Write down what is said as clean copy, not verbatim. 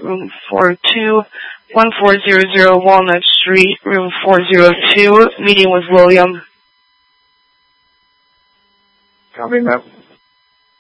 room 42, 1400 Walnut Street, room 402, meeting with William. Copy, ma'am.